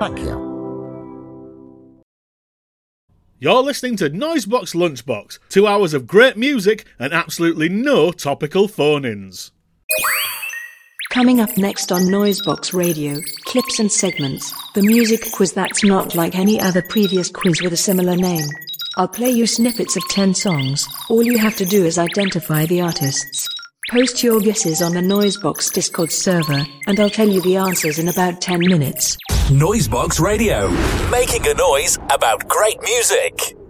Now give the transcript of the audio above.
Thank you. You're listening to Noisebox Lunchbox, 2 hours of great music and absolutely no topical phone-ins. Coming up next on Noisebox Radio, clips and segments, the music quiz that's not like any other previous quiz with a similar name. I'll play you snippets of 10 songs, all you have to do is identify the artists. Post your guesses on the Noisebox Discord server, and I'll tell you the answers in about 10 minutes. Noisebox Radio, making a noise about great music.